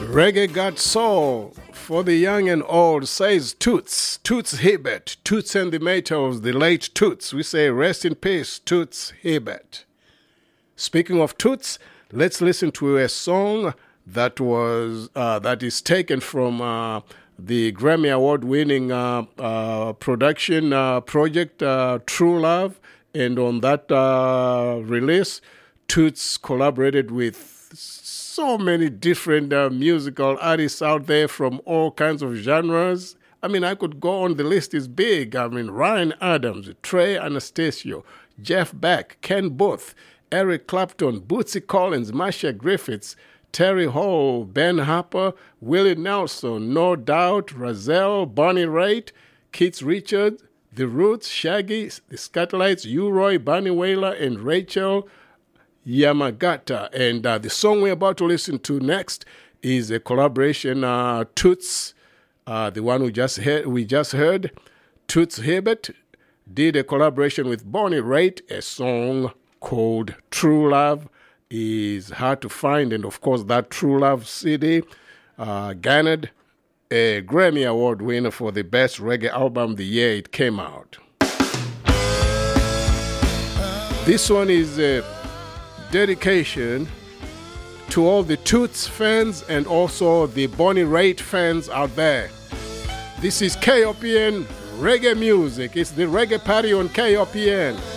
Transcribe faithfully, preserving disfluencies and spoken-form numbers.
Reggae got soul for the young and old, says Toots, Toots Hibbert, Toots and the Maytals, the late Toots. We say rest in peace, Toots Hibbert. Speaking of Toots, let's listen to a song that was uh, that is taken from uh, the Grammy Award-winning uh, uh, production uh, project uh, True Love, and on that uh, release, Toots collaborated with so many different uh, musical artists out there from all kinds of genres. I mean, I could go on, the list is big. I mean, Ryan Adams, Trey Anastasio, Jeff Beck, Ken Booth, Eric Clapton, Bootsy Collins, Marcia Griffiths, Terry Hall, Ben Harper, Willie Nelson, No Doubt, Razelle, Bonnie Raitt, Keith Richards, The Roots, Shaggy, The Skatalites, U-Roy, Bunny Wailer, and Rachel Yamagata. And uh, the song we're about to listen to next is a collaboration, uh, Toots, uh, the one we just heard, we just heard, Toots Hibbert did a collaboration with Bonnie Raitt. A song called True Love is hard to find, and of course that True Love C D uh, garnered a Grammy Award winner for the best reggae album the year it came out. This one is a dedication to all the Toots fans and also the Bonnie Raitt fans out there. This is K O P N Reggae Music. It's the Reggae Party on K O P N.